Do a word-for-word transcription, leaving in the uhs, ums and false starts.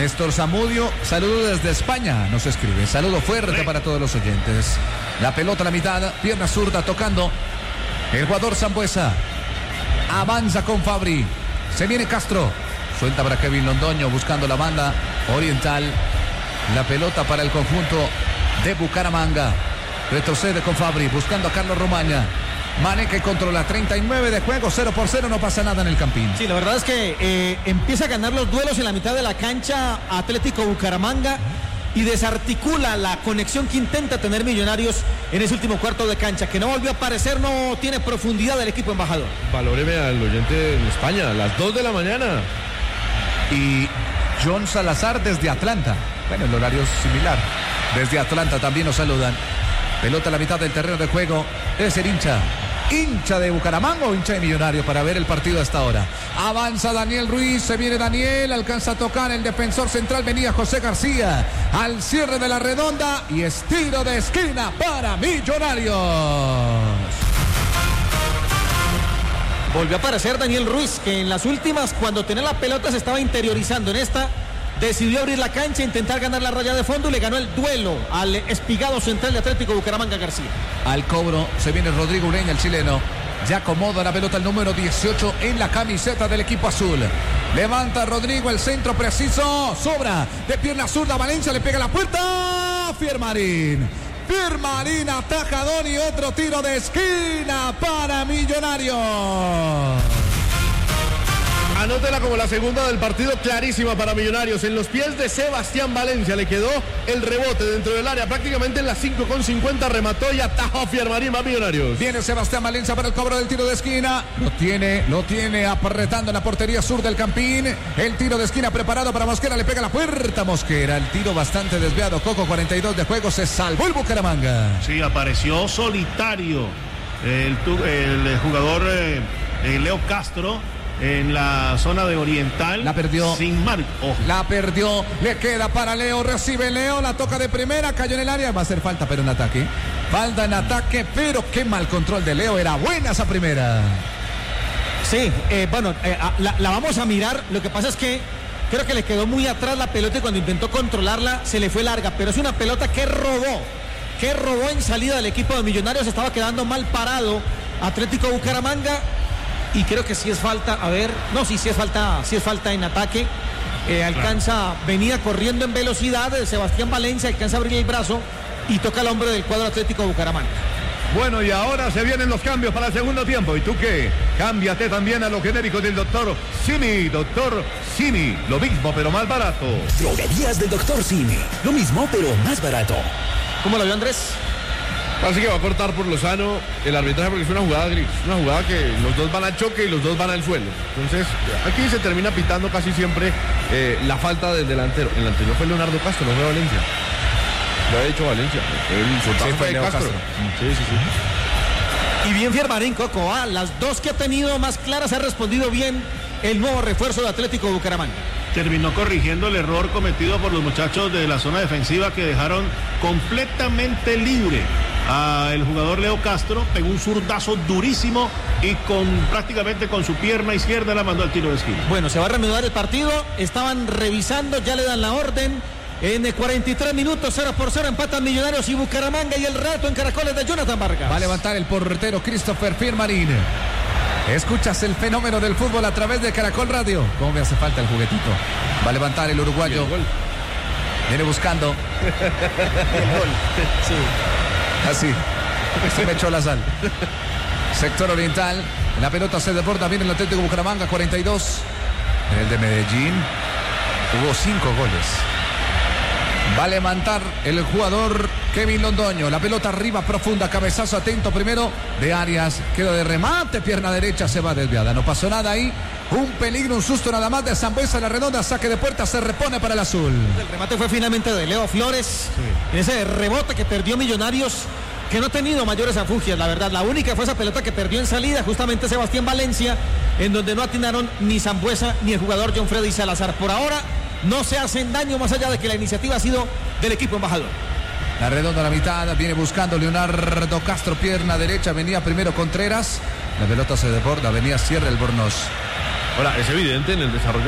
Néstor Zamudio, saludo desde España, nos escribe. Saludo fuerte para todos los oyentes. La pelota a la mitad, pierna zurda tocando. El jugador Sambueza avanza con Fabri. Se viene Castro. Suelta para Kevin Londoño buscando la banda oriental. La pelota para el conjunto de Bucaramanga. Retrocede con Fabri buscando a Carlos Romaña. Mane que controla, treinta y nueve de juego, cero por cero, no pasa nada en el Campín. Sí, la verdad es que eh, empieza a ganar los duelos en la mitad de la cancha Atlético Bucaramanga y desarticula la conexión que intenta tener Millonarios en ese último cuarto de cancha, que no volvió a aparecer, no tiene profundidad el equipo embajador. Valóreme al oyente en España, a las dos de la mañana. Y John Salazar desde Atlanta, bueno, el horario es similar. Desde Atlanta también nos saludan. Pelota a la mitad del terreno de juego, debe ser hincha. ¿Hincha de Bucaramanga o hincha de Millonarios para ver el partido a esta hora? Avanza Daniel Ruiz, se viene Daniel, alcanza a tocar el defensor central, venía José García al cierre de la redonda y es tiro de esquina para Millonarios. Volvió a aparecer Daniel Ruiz, que en las últimas, cuando tenía la pelota, se estaba interiorizando. En esta decidió abrir la cancha, intentar ganar la raya de fondo y le ganó el duelo al espigado central de Atlético Bucaramanga García. Al cobro se viene Rodrigo Ureña, el chileno. Ya acomoda la pelota el número dieciocho en la camiseta del equipo azul. Levanta Rodrigo, el centro preciso. Sobra de pierna zurda. Valencia le pega la puerta. Fiermarín. Fiermarín atajador y otro tiro de esquina para Millonarios. Anótela como la segunda del partido, clarísima para Millonarios. En los pies de Sebastián Valencia le quedó el rebote dentro del área, prácticamente en las cinco con cincuenta remató y atajó Fiermarín más Millonarios. Viene Sebastián Valencia para el cobro del tiro de esquina. Lo tiene, lo tiene apretando en la portería sur del Campín. El tiro de esquina preparado para Mosquera, le pega la puerta Mosquera. El tiro bastante desviado, Coco, cuarenta y dos de juego, se salvó el Bucaramanga. Sí, apareció solitario el, el jugador eh, Leo Castro en la zona de Oriental. La perdió. Sin marco. Oh. La perdió. Le queda para Leo. Recibe Leo. La toca de primera. Cayó en el área. Va a hacer falta, pero en ataque. Falta en ataque, pero qué mal control de Leo. Era buena esa primera. Sí, eh, bueno, eh, la, la vamos a mirar. Lo que pasa es que creo que le quedó muy atrás la pelota y cuando intentó controlarla se le fue larga. Pero es una pelota que robó. Que robó en salida del equipo de Millonarios. Estaba quedando mal parado Atlético Bucaramanga. Y creo que sí es falta, a ver, no, sí, sí es falta, sí es falta en ataque. Eh, alcanza, claro. Venía corriendo en velocidad, Sebastián Valencia alcanza a abrir el brazo y toca al hombre del cuadro Atlético Bucaramanga. Bueno, y ahora se vienen los cambios para el segundo tiempo. ¿Y tú qué? Cámbiate también a los genéricos del doctor Simi. Doctor Simi, lo mismo pero más barato. Droguerías del doctor Simi, lo mismo pero más barato. ¿Cómo lo vio Andrés? Parece que va a cortar por Lozano el arbitraje porque es una jugada gris, una jugada que los dos van al choque y los dos van al suelo. Entonces, aquí se termina pitando casi siempre eh, la falta del delantero. El anterior fue Leonardo Castro, no fue Valencia. Lo ha dicho Valencia. El sí, fue de Castro. Castro. Sí, sí, sí. Y bien Fiermarín, Coco, ¿ah? Las dos que ha tenido más claras ha respondido bien el nuevo refuerzo de Atlético Bucaramanga. Terminó corrigiendo el error cometido por los muchachos de la zona defensiva que dejaron completamente libre al jugador Leo Castro. Pegó un zurdazo durísimo y con prácticamente con su pierna izquierda la mandó al tiro de esquina. Bueno, se va a reanudar el partido. Estaban revisando, ya le dan la orden. En cuarenta y tres minutos, cero por cero, empatan Millonarios y Bucaramanga y el rato en Caracoles de Jonathan Vargas. Va a levantar el portero Christopher Fiermarín. Escuchas el fenómeno del fútbol a través de Caracol Radio. ¿Cómo me hace falta el juguetito? Va a levantar el uruguayo. Viene buscando. El gol. Sí. Así. Se me echó la sal. Sector oriental. La pelota se desborda. Viene el Atlético Bucaramanga, cuarenta y dos. En el de Medellín hubo cinco goles. Va a levantar el jugador Kevin Londoño. La pelota arriba, profunda, cabezazo atento primero de Arias. Queda de remate, pierna derecha, se va desviada. No pasó nada ahí. Un peligro, un susto nada más de Sambueza en la redonda. Saque de puerta, se repone para el azul. El remate fue finalmente de Leo Flores. Sí. En ese rebote que perdió Millonarios, que no ha tenido mayores afugias, la verdad. La única fue esa pelota que perdió en salida, justamente Sebastián Valencia, en donde no atinaron ni Sambueza ni el jugador John Freddy Salazar. Por ahora no se hacen daño más allá de que la iniciativa ha sido del equipo embajador. La redonda a la mitad, viene buscando Leonardo Castro, pierna derecha, venía primero Contreras. La pelota se desborda, venía Sierra Albornoz. Ahora, es evidente en el desarrollo